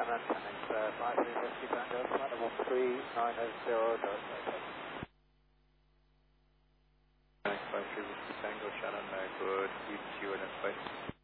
and antenna is 5350 Tango, flight level 3980. 5350 Tango, Shannon, good, keep you in space.